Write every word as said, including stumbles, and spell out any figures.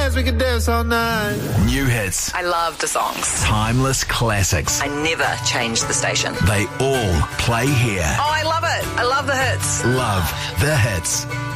dance, we can dance all night. New hits. I love the songs. Timeless classics. I never change the station. They all play here. Oh, I love it. I love the hits. Love the hits.